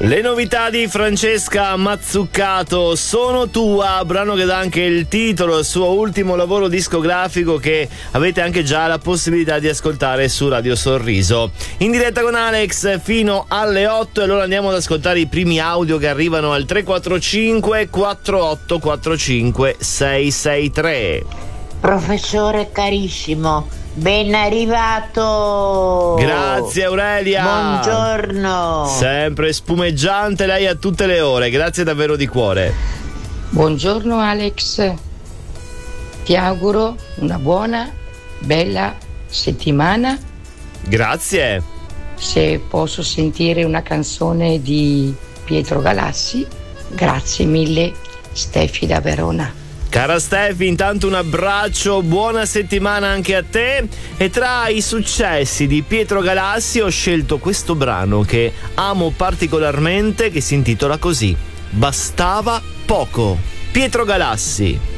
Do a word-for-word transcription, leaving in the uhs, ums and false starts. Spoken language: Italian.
Le novità di Francesca Mazzuccato, Sono tua, brano che dà anche il titolo al suo ultimo lavoro discografico, che avete anche già la possibilità di ascoltare su Radio Sorriso. In diretta con Alex fino alle otto, e allora andiamo ad ascoltare i primi audio che arrivano al tre quattro cinque quattro otto quattro cinque sei sei tre. Professore carissimo, ben arrivato! Grazie Aurelia! Buongiorno! Sempre spumeggiante lei a tutte le ore, grazie davvero di cuore. Buongiorno Alex, ti auguro una buona, bella settimana. Grazie. Se posso sentire una canzone di Pietro Galassi, grazie mille. Stefi da Verona. Cara Stefi, intanto un abbraccio, buona settimana anche a te. E tra i successi di Pietro Galassi ho scelto questo brano che amo particolarmente, che si intitola così: Bastava poco. Pietro Galassi.